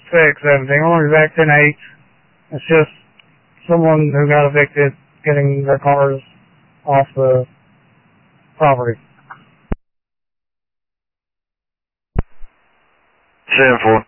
fix everything. We'll be back 10-8. It's just someone who got evicted getting their cars off the property. 10-4.